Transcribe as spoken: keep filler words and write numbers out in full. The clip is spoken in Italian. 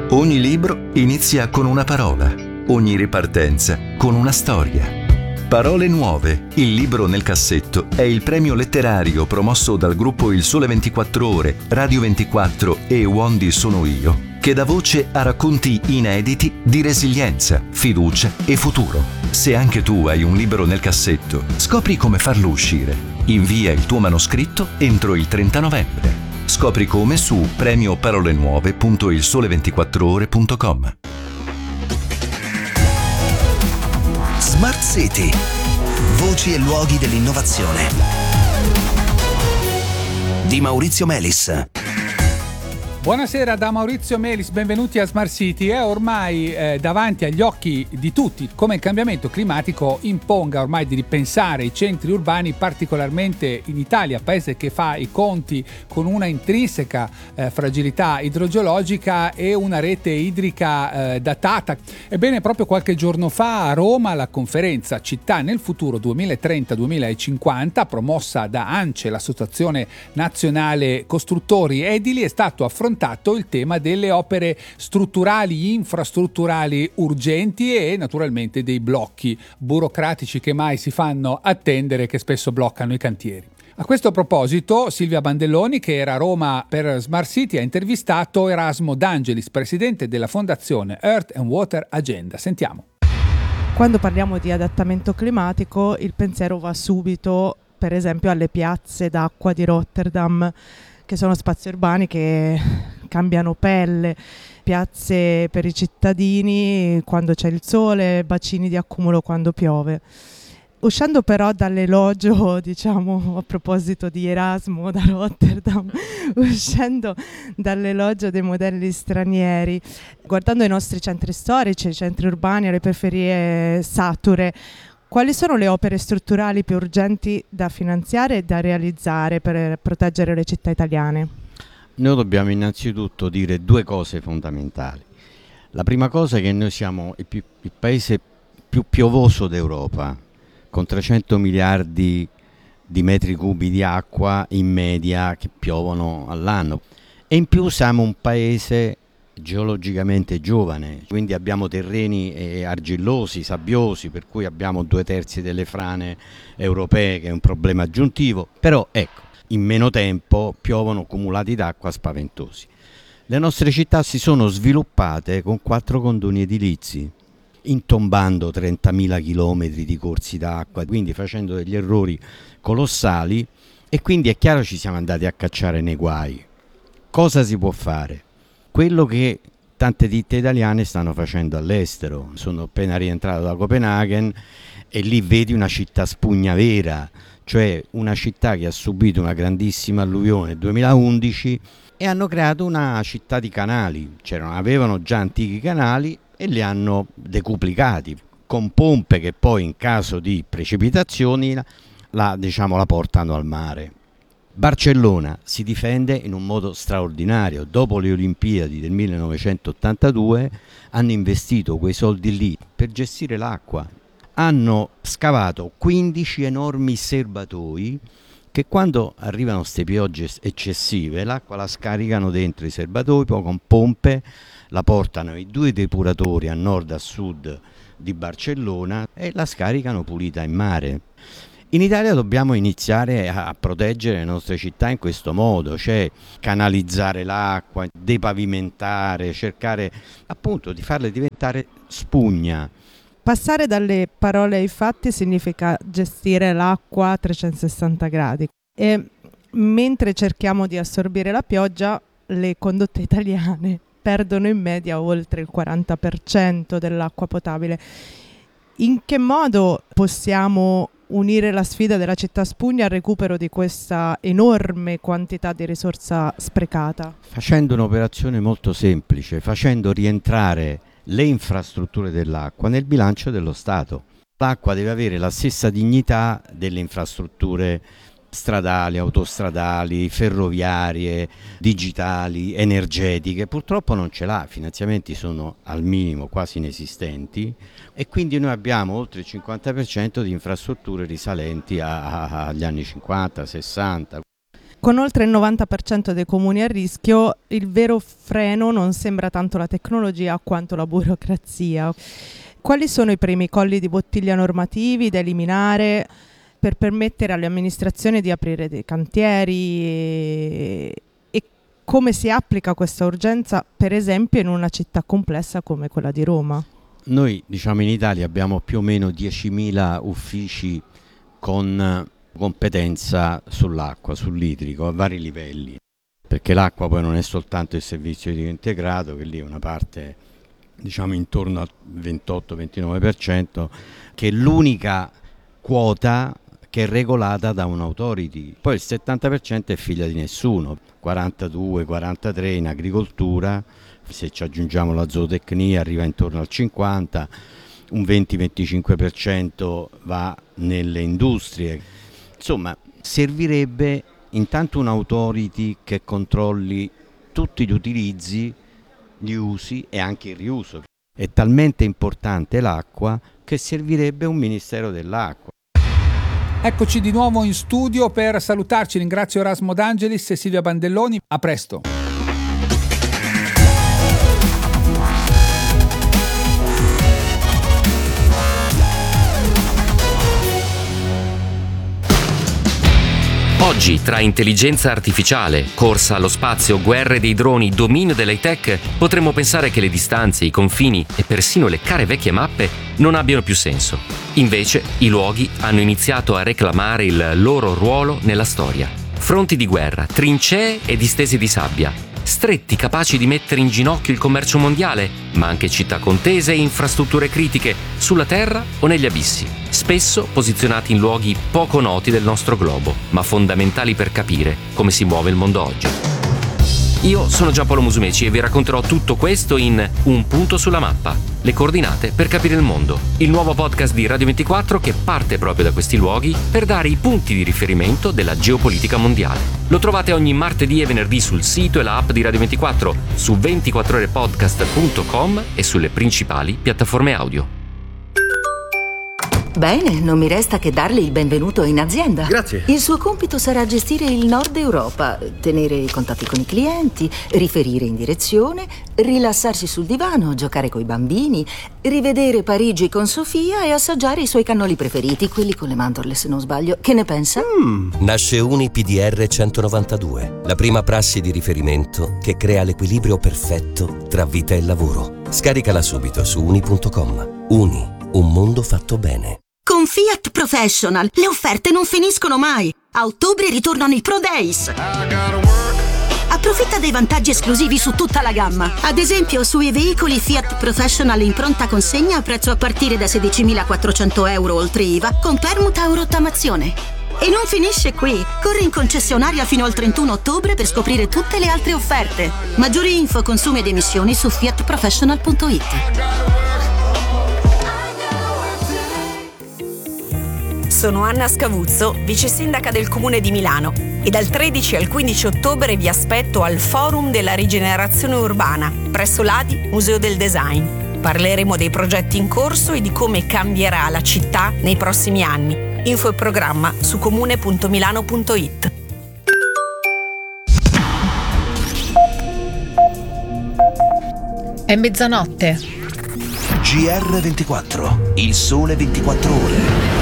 Ogni libro inizia con una parola, ogni ripartenza con una storia. Parole Nuove, il libro nel cassetto, è il premio letterario promosso dal gruppo Il Sole ventiquattro Ore, Radio ventiquattro e Wondi Sono Io, che dà voce a racconti inediti di resilienza, fiducia e futuro. Se anche tu hai un libro nel cassetto, scopri come farlo uscire. Invia il tuo manoscritto entro il trenta novembre. Scopri come su premio parole nuove punto il sole ventiquattro ore punto com. Smart City. Voci e luoghi dell'innovazione. Di Maurizio Melis. Buonasera da Maurizio Melis, benvenuti a Smart City. È ormai eh, davanti agli occhi di tutti come il cambiamento climatico imponga ormai di ripensare i centri urbani, particolarmente in Italia, paese che fa i conti con una intrinseca eh, fragilità idrogeologica e una rete idrica eh, datata. Ebbene, proprio qualche giorno fa a Roma la conferenza Città nel futuro duemilatrenta duemilacinquanta, promossa da ANCE, l'Associazione Nazionale Costruttori Edili, è stato affrontato il tema delle opere strutturali, infrastrutturali urgenti e naturalmente dei blocchi burocratici che mai si fanno attendere, che spesso bloccano i cantieri. A questo proposito, Silvia Bandelloni, che era a Roma per Smart City, ha intervistato Erasmo D'Angelis, presidente della fondazione Earth and Water Agenda. Sentiamo. Quando parliamo di adattamento climatico, il pensiero va subito, per esempio, alle piazze d'acqua di Rotterdam, che sono spazi urbani che cambiano pelle, piazze per i cittadini quando c'è il sole, bacini di accumulo quando piove. Uscendo però dall'elogio, diciamo, a proposito di Erasmo da Rotterdam, uscendo dall'elogio dei modelli stranieri, guardando i nostri centri storici, i centri urbani, le periferie sature, quali sono le opere strutturali più urgenti da finanziare e da realizzare per proteggere le città italiane? Noi dobbiamo innanzitutto dire due cose fondamentali. La prima cosa è che noi siamo il, più, il paese più piovoso d'Europa, con trecento miliardi di metri cubi di acqua in media che piovono all'anno. E in più siamo un paese geologicamente giovane, quindi abbiamo terreni eh, argillosi, sabbiosi, per cui abbiamo due terzi delle frane europee, che è un problema aggiuntivo, però ecco, in meno tempo piovono cumulati d'acqua spaventosi. Le nostre città si sono sviluppate con quattro condoni edilizi, intombando trentamila chilometri di corsi d'acqua, quindi facendo degli errori colossali, e quindi è chiaro ci siamo andati a cacciare nei guai. Cosa si può fare? Quello che tante ditte italiane stanno facendo all'estero. Sono appena rientrato da Copenaghen e lì vedi una città spugna vera, cioè una città che ha subito una grandissima alluvione nel duemilaundici e hanno creato una città di canali. C'erano, avevano già antichi canali e li hanno decuplicati con pompe che poi in caso di precipitazioni la, diciamo, la portano al mare. Barcellona si difende in un modo straordinario. Dopo le Olimpiadi del millenovecentottantadue hanno investito quei soldi lì per gestire l'acqua. Hanno scavato quindici enormi serbatoi che quando arrivano queste piogge eccessive l'acqua la scaricano dentro i serbatoi, poi con pompe la portano ai due depuratori a nord e a sud di Barcellona e la scaricano pulita in mare. In Italia dobbiamo iniziare a proteggere le nostre città in questo modo, cioè canalizzare l'acqua, depavimentare, cercare appunto di farle diventare spugna. Passare dalle parole ai fatti significa gestire l'acqua a trecentosessanta gradi e mentre cerchiamo di assorbire la pioggia, le condotte italiane perdono in media oltre il quaranta per cento dell'acqua potabile. In che modo possiamo unire la sfida della città spugna al recupero di questa enorme quantità di risorsa sprecata? Facendo un'operazione molto semplice, facendo rientrare le infrastrutture dell'acqua nel bilancio dello Stato. L'acqua deve avere la stessa dignità delle infrastrutture stradali, autostradali, ferroviarie, digitali, energetiche. Purtroppo non ce l'ha, i finanziamenti sono al minimo, quasi inesistenti, e quindi noi abbiamo oltre il cinquanta per cento di infrastrutture risalenti a, a, agli anni cinquanta, sessanta. Con oltre il novanta per cento dei comuni a rischio, il vero freno non sembra tanto la tecnologia quanto la burocrazia. Quali sono i primi colli di bottiglia normativi da eliminare per permettere alle amministrazioni di aprire dei cantieri e, e come si applica questa urgenza, per esempio, in una città complessa come quella di Roma? Noi, diciamo, in Italia abbiamo più o meno diecimila uffici con competenza sull'acqua, sull'idrico, a vari livelli, perché l'acqua poi non è soltanto il servizio idrico integrato, che lì è una parte, diciamo, intorno al ventotto ventinove per cento, che è l'unica quota che è regolata da un'autority. Poi il settanta per cento è figlia di nessuno, quarantadue quarantatré in agricoltura, se ci aggiungiamo la zootecnia arriva intorno al cinquanta, un venti venticinque per cento va nelle industrie. Insomma, servirebbe intanto un'autority che controlli tutti gli utilizzi, gli usi e anche il riuso. È talmente importante l'acqua che servirebbe un Ministero dell'Acqua. Eccoci di nuovo in studio per salutarci. Ringrazio Erasmo D'Angelis e Silvia Bandelloni. A presto. Oggi, tra intelligenza artificiale, corsa allo spazio, guerre dei droni, dominio dell'high-tech, potremmo pensare che le distanze, i confini e persino le care vecchie mappe non abbiano più senso. Invece, i luoghi hanno iniziato a reclamare il loro ruolo nella storia. Fronti di guerra, trincee e distese di sabbia, stretti capaci di mettere in ginocchio il commercio mondiale, ma anche città contese e infrastrutture critiche, sulla terra o negli abissi, spesso posizionati in luoghi poco noti del nostro globo, ma fondamentali per capire come si muove il mondo oggi. Io sono Giampaolo Musumeci e vi racconterò tutto questo in Un punto sulla mappa, le coordinate per capire il mondo, il nuovo podcast di Radio ventiquattro che parte proprio da questi luoghi per dare i punti di riferimento della geopolitica mondiale. Lo trovate ogni martedì e venerdì sul sito e la app di Radio ventiquattro, su ventiquattro ore podcast punto com e sulle principali piattaforme audio. Bene, non mi resta che darle il benvenuto in azienda. Grazie. Il suo compito sarà gestire il Nord Europa, tenere i contatti con i clienti, riferire in direzione, rilassarsi sul divano, giocare coi bambini, rivedere Parigi con Sofia e assaggiare i suoi cannoli preferiti, quelli con le mandorle se non sbaglio. Che ne pensa? Mm. Nasce Uni P D R centonovantadue, la prima prassi di riferimento che crea l'equilibrio perfetto tra vita e lavoro. Scaricala subito su uni punto com. Uni, un mondo fatto bene. Con Fiat Professional le offerte non finiscono mai. A ottobre ritornano i Pro Days. Approfitta dei vantaggi esclusivi su tutta la gamma. Ad esempio sui veicoli Fiat Professional in pronta consegna a prezzo a partire da sedicimilaquattrocento euro oltre I V A con permuta o rottamazione. E non finisce qui. Corri in concessionaria fino al trentuno ottobre per scoprire tutte le altre offerte. Maggiori info, consumi ed emissioni su fiat professional punto it. Sono Anna Scavuzzo, vice sindaca del Comune di Milano e dal tredici al quindici ottobre vi aspetto al Forum della Rigenerazione Urbana presso l'A D I Museo del Design. Parleremo dei progetti in corso e di come cambierà la città nei prossimi anni. Info e programma su comune punto milano punto it. È mezzanotte. G R ventiquattro, il sole ventiquattro ore.